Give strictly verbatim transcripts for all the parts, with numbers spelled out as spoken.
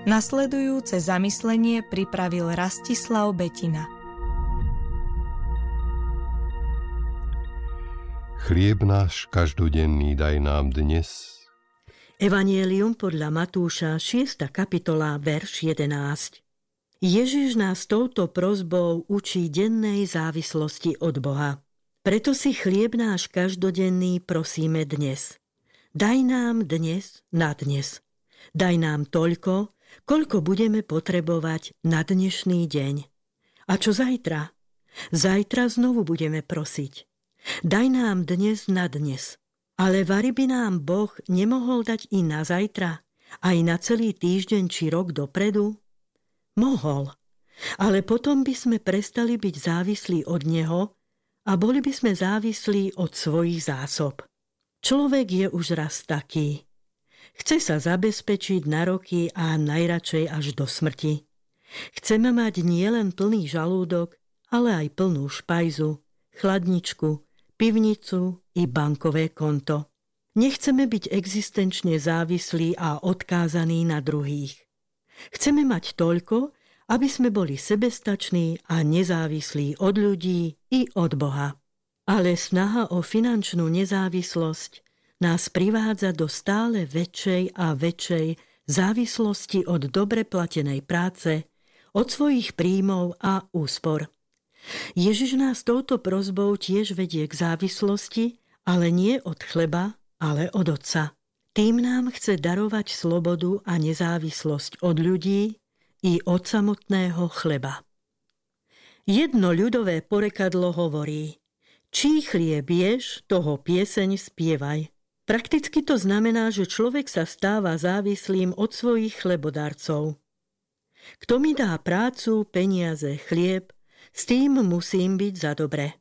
Nasledujúce zamyslenie pripravil Rastislav Betina. Chlieb náš každodenný daj nám dnes. Evangelium podľa Matúša, šiesta kapitola, verš jedenásť. Ježiš nás touto prosbou učí dennej závislosti od Boha. Preto si chlieb náš každodenný prosíme dnes. Daj nám dnes na dnes. Daj nám toľko, koľko budeme potrebovať na dnešný deň. A čo zajtra? Zajtra znovu budeme prosiť. Daj nám dnes na dnes. Ale vari by nám Boh nemohol dať i na zajtra, aj na celý týždeň či rok dopredu? Mohol. Ale potom by sme prestali byť závislí od Neho a boli by sme závislí od svojich zásob. Človek je už raz taký. Chce sa zabezpečiť na roky a najradšej až do smrti. Chceme mať nielen plný žalúdok, ale aj plnú špajzu, chladničku, pivnicu i bankové konto. Nechceme byť existenčne závislí a odkázaní na druhých. Chceme mať toľko, aby sme boli sebestační a nezávislí od ľudí i od Boha. Ale snaha o finančnú nezávislosť nás privádza do stále väčšej a väčšej závislosti od dobre platenej práce, od svojich príjmov a úspor. Ježiš nás touto prosbou tiež vedie k závislosti, ale nie od chleba, ale od Otca. Tým nám chce darovať slobodu a nezávislosť od ľudí i od samotného chleba. Jedno ľudové porekadlo hovorí: čí chlieb ješ, toho pieseň spievaj. Prakticky to znamená, že človek sa stáva závislým od svojich chlebodarcov. Kto mi dá prácu, peniaze, chlieb, s tým musím byť za dobre.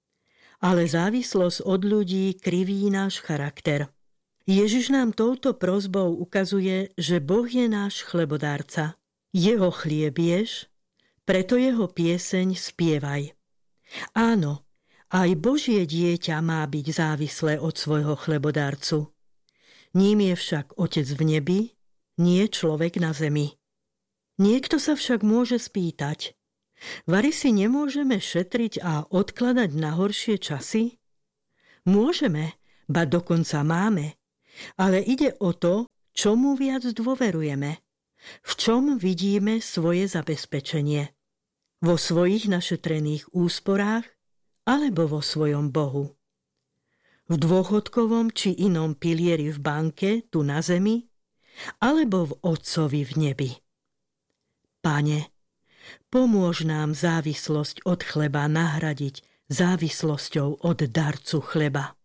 Ale závislosť od ľudí kriví náš charakter. Ježiš nám touto prosbou ukazuje, že Boh je náš chlebodárca. Jeho chlieb ješ, preto jeho pieseň spievaj. Áno, aj Božie dieťa má byť závislé od svojho chlebodárcu. Ním je však Otec v nebi, nie človek na zemi. Niekto sa však môže spýtať: vari si nemôžeme šetriť a odkladať na horšie časy? Môžeme, ba dokonca máme, ale ide o to, čomu viac dôverujeme, v čom vidíme svoje zabezpečenie. Vo svojich našetrených úsporách alebo vo svojom Bohu. V dôchodkovom či inom pilieri v banke, tu na zemi, alebo v Otcovi v nebi. Pane, pomôž nám závislosť od chleba nahradiť závislosťou od darcu chleba.